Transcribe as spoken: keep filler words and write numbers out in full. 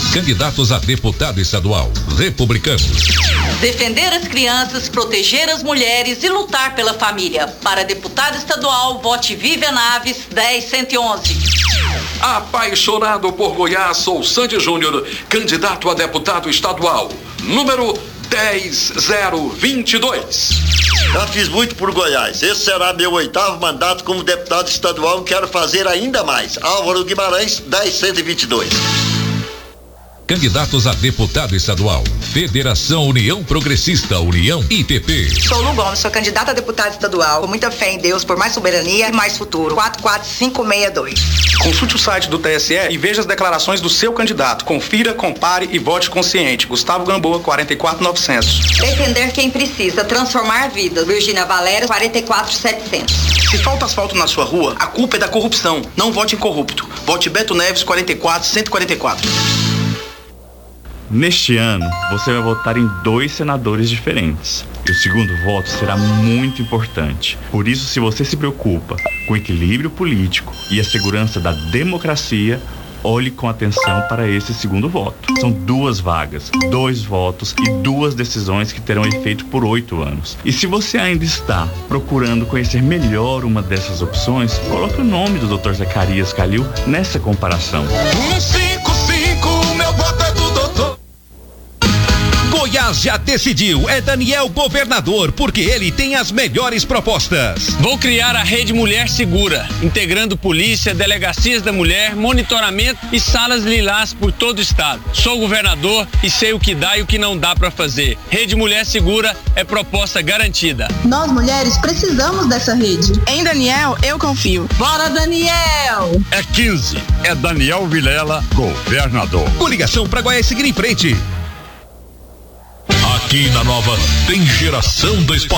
Candidatos a deputado estadual, Republicanos. Defender as crianças, proteger as mulheres e lutar pela família. Para deputado estadual, vote Vivian Naves, dez cento e onze. Apaixonado por Goiás, sou Sandy Júnior, candidato a deputado estadual, número dez zero vinte e dois. Já fiz muito por Goiás. Esse será meu oitavo mandato como deputado estadual e quero fazer ainda mais. Álvaro Guimarães, dez cento e vinte e dois. Candidatos a deputado estadual, Federação União Progressista, União I P P. Sou Lu Gomes, sou candidata a deputada estadual, com muita fé em Deus, por mais soberania e mais futuro. quatro quatro cinco seis dois. Consulte o site do T S E e veja as declarações do seu candidato. Confira, compare e vote consciente. Gustavo Gamboa, quarenta e quatro mil e novecentos. Defender quem precisa, transformar vidas. Virgínia Valéria, quarenta e quatro mil e setecentos. Se falta asfalto na sua rua, a culpa é da corrupção. Não vote em corrupto. Vote Beto Neves, quarenta e quatro mil cento e quarenta e quatro. Neste ano, você vai votar em dois senadores diferentes. E o segundo voto será muito importante. Por isso, se você se preocupa com o equilíbrio político e a segurança da democracia, olhe com atenção para esse segundo voto. São duas vagas, dois votos e duas decisões que terão efeito por oito anos. E se você ainda está procurando conhecer melhor uma dessas opções, coloque o nome do doutor Zacarias Calil nessa comparação. um cinco cinco, meu voto é do doutor. Goiás já decidiu, é Daniel governador, porque ele tem as melhores propostas. Vou criar a Rede Mulher Segura, integrando polícia, delegacias da mulher, monitoramento e salas lilás por todo o estado. Sou governador e sei o que dá e o que não dá para fazer. Rede Mulher Segura é proposta garantida. Nós mulheres precisamos dessa rede. Em Daniel, eu confio. Bora, Daniel! É quinze, é Daniel Vilela, governador. Coligação pra Goiás seguir em frente. Aqui na Nova tem geração do esporte.